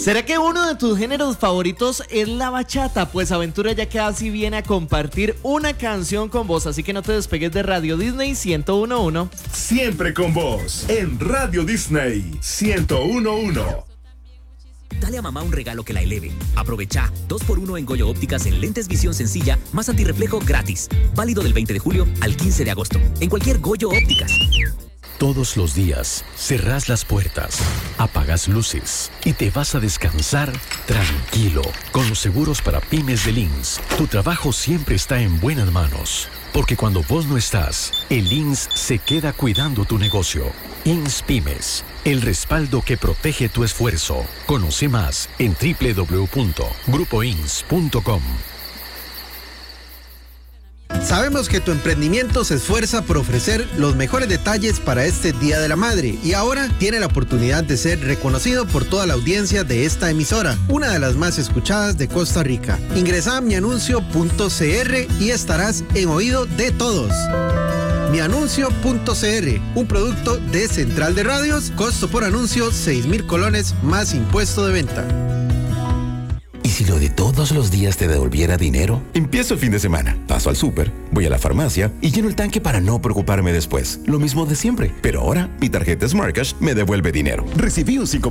¿Será que uno de tus géneros favoritos es la bachata? Pues Aventura ya casi viene a compartir una canción con vos, así que no te despegues de Radio Disney 101.1. Siempre con vos, en Radio Disney 101.1. Dale a mamá un regalo que la eleve. Aprovecha 2x1 en Goyo Ópticas en lentes visión sencilla más antirreflejo gratis. Válido del 20 de julio al 15 de agosto. En cualquier Goyo Ópticas. Todos los días cerrás las puertas, apagas luces y te vas a descansar tranquilo. Con los seguros para pymes de Lins, tu trabajo siempre está en buenas manos. Porque cuando vos no estás, el Lins se queda cuidando tu negocio. Ins Pymes, el respaldo que protege tu esfuerzo. Conoce más en www.grupoins.com. Sabemos que tu emprendimiento se esfuerza por ofrecer los mejores detalles para este Día de la Madre y ahora tiene la oportunidad de ser reconocido por toda la audiencia de esta emisora, una de las más escuchadas de Costa Rica. Ingresa a mianuncio.cr y estarás en oído de todos. Mianuncio.cr, un producto de Central de Radios, costo por anuncio 6,000 colones más impuesto de venta. ¿Y si lo de todos los días te devolviera dinero? Empiezo el fin de semana, paso al súper, voy a la farmacia y lleno el tanque para no preocuparme después. Lo mismo de siempre, pero ahora mi tarjeta Smart Cash me devuelve dinero. Recibí un 5%